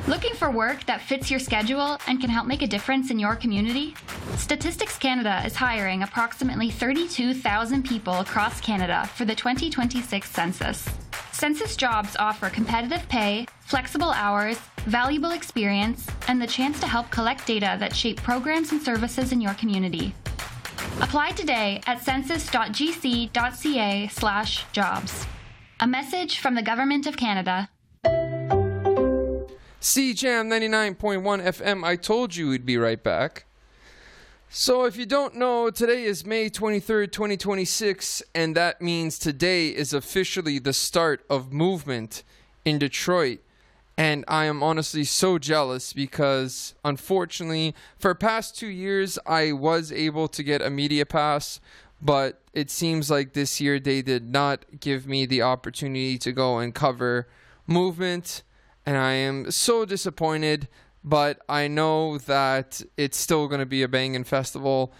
Looking for work that fits your schedule and can help make a difference in your community? Statistics Canada is hiring approximately 32,000 people across Canada for the 2026 census. Census jobs offer competitive pay, flexible hours, valuable experience, and the chance to help collect data that shape programs and services in your community. Apply today at census.gc.ca/jobs. A message from the Government of Canada. CJAM 99.1 FM, I told you we'd be right back. So if you don't know, today is May 23rd, 2026, and that means today is officially the start of movement in Detroit. And I am honestly so jealous because, unfortunately, for past 2 years, I was able to get a media pass, but it seems like this year they did not give me the opportunity to go and cover movement. And I am so disappointed, but I know that it's still going to be a banging festival.